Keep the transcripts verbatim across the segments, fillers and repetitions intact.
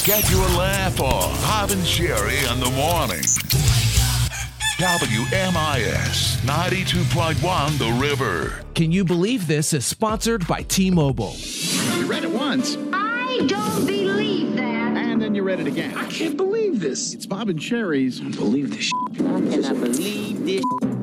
Get your laugh on. Bob and Sherry in the morning. W M I S ninety-two point one The River. Can you believe this is sponsored by T-Mobile? You read it once. I don't believe that. And then you read it again. I can't believe this. It's Bob and Sherry's. I believe this. I cannot believe this.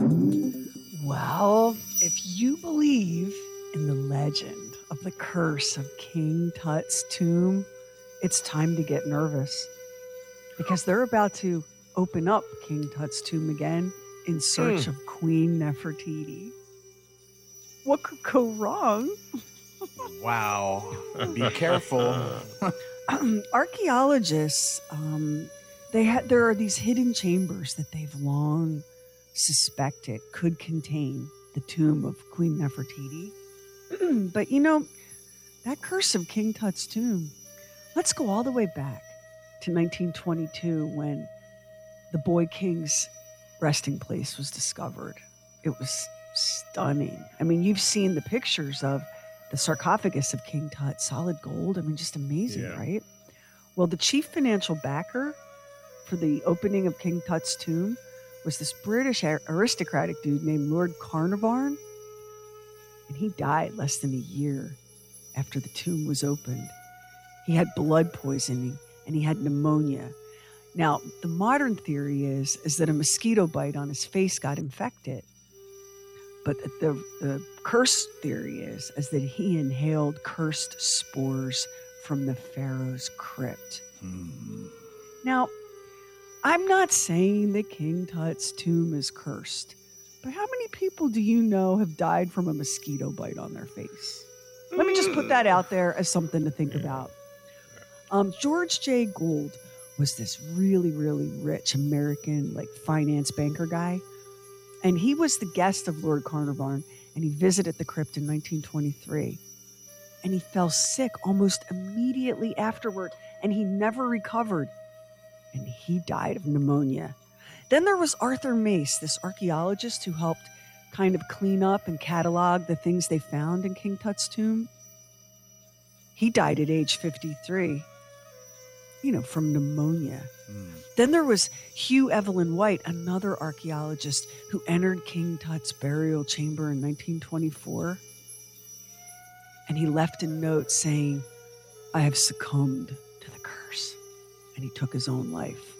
Well, if you believe in the legend of the curse of King Tut's tomb, it's time to get nervous because they're about to open up King Tut's tomb again in search mm. of Queen Nefertiti. What could go wrong? Wow. Be careful. um, archaeologists, um, they had there are these hidden chambers that they've long suspected could contain the tomb of Queen Nefertiti. But you know, that curse of King Tut's tomb, let's go all the way back to nineteen twenty-two when the boy king's resting place was discovered. It was stunning. I mean, you've seen the pictures of the sarcophagus of King Tut, solid gold. I mean, just amazing, yeah. right? Well, the chief financial backer for the opening of King Tut's tomb was this British aristocratic dude named Lord Carnarvon. And he died less than a year after the tomb was opened. He had blood poisoning and he had pneumonia. Now, the modern theory is, is that a mosquito bite on his face got infected. But the, the curse theory is, is that he inhaled cursed spores from the pharaoh's crypt. Hmm. Now, I'm not saying that King Tut's tomb is cursed, but how many people do you know have died from a mosquito bite on their face? Let me just put that out there as something to think about. Um, George J. Gould was this really, really rich American, like, finance banker guy. And he was the guest of Lord Carnarvon, and he visited the crypt in nineteen twenty-three. And he fell sick almost immediately afterward, and he never recovered. And he died of pneumonia. Then there was Arthur Mace, this archaeologist who helped kind of clean up and catalog the things they found in King Tut's tomb. He died at age fifty-three. You know, from pneumonia. Mm. Then there was Hugh Evelyn White, another archaeologist who entered King Tut's burial chamber in nineteen twenty-four. And he left a note saying, "I have succumbed to the curse." And he took his own life.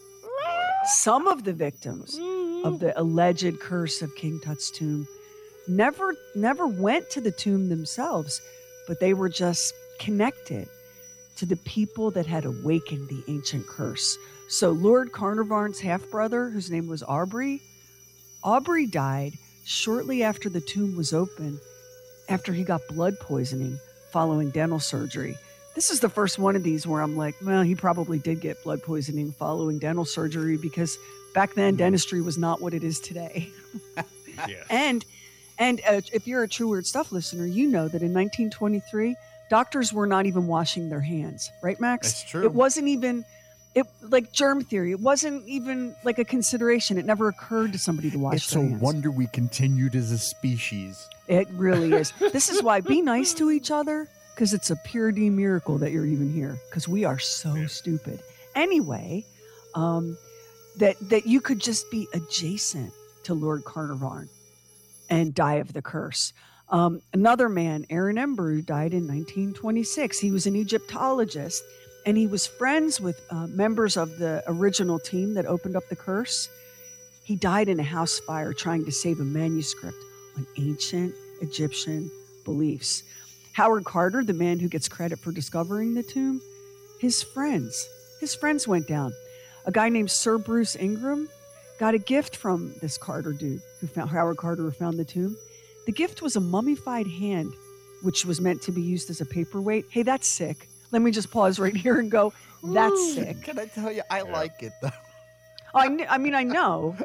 Some of the victims of the alleged curse of King Tut's tomb never, never went to the tomb themselves, but they were just connected to the people that had awakened the ancient curse. So Lord Carnarvon's half-brother, whose name was Aubrey, Aubrey died shortly after the tomb was opened, after he got blood poisoning following dental surgery. This is the first one of these where I'm like, well, he probably did get blood poisoning following dental surgery because back then dentistry was not what it is today. yeah. And and uh, if you're a True Weird Stuff listener, you know that in nineteen twenty-three, doctors were not even washing their hands, right, Max? That's true. It wasn't even, it like germ theory. It wasn't even like a consideration. It never occurred to somebody to wash it's their a hands. It's a wonder we continued as a species. It really is. This is why be nice to each other, because it's a pure D miracle that you're even here, because we are so yeah. stupid. Anyway, um, that that you could just be adjacent to Lord Carnarvon and die of the curse. Um, another man, Aaron Ember, who died in nineteen twenty-six. He was an Egyptologist, and he was friends with uh, members of the original team that opened up the curse. He died in a house fire trying to save a manuscript on ancient Egyptian beliefs. Howard Carter, the man who gets credit for discovering the tomb, his friends, his friends went down. A guy named Sir Bruce Ingram got a gift from this Carter dude, who found Howard Carter, who found the tomb. The gift was a mummified hand, which was meant to be used as a paperweight. Hey, that's sick. Let me just pause right here and go, that's Ooh, sick. Can I tell you, I yeah. like it, though. Oh, I, I mean, I know.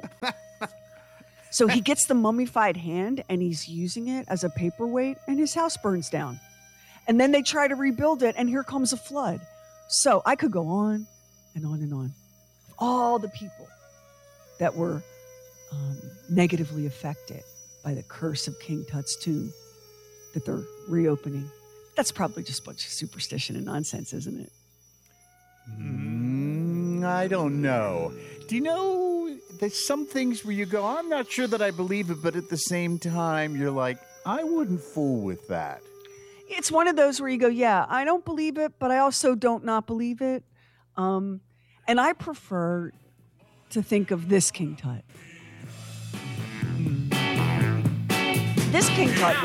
So he gets the mummified hand, and he's using it as a paperweight, and his house burns down. And then they try to rebuild it, and here comes a flood. So I could go on and on and on. All the people that were um, negatively affected by the curse of King Tut's tomb that they're reopening. That's probably just a bunch of superstition and nonsense, isn't it? Mm, I don't know. Do you know, there's some things where you go, I'm not sure that I believe it, but at the same time, you're like, I wouldn't fool with that. It's one of those where you go, yeah, I don't believe it, but I also don't not believe it. Um, and I prefer to think of this King Tut. This King Tut